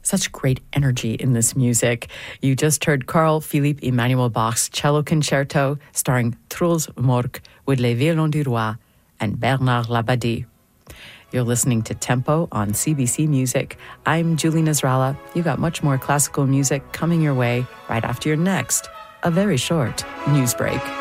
Such great energy in this music. You just heard Carl Philippe Emanuel Bach's Cello Concerto starring Truls Mork with Les Violons du Roi and Bernard Labadie. You're listening to Tempo on CBC Music. I'm Julie Nasrallah. You got much more classical music coming your way right after your next, a very short news break.